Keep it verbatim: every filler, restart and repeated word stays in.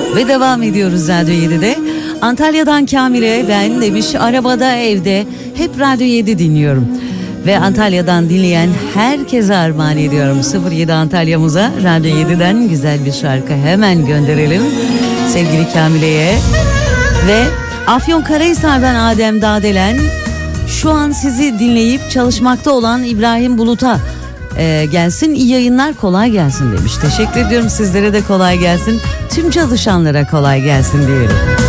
Ve devam ediyoruz Radyo yedide. Antalya'dan Kamile, ben demiş, arabada, evde hep Radyo yedi dinliyorum. Ve Antalya'dan dinleyen herkese armağan ediyorum. sıfır yedi Antalya'mıza Radyo yediden güzel bir şarkı hemen gönderelim sevgili Kamile'ye. Ve Afyonkarahisar'dan Adem Dağdelen, şu an sizi dinleyip çalışmakta olan İbrahim Bulut'a e, gelsin, iyi yayınlar, kolay gelsin demiş. Teşekkür ediyorum, sizlere de kolay gelsin. Tüm çalışanlara kolay gelsin diyelim.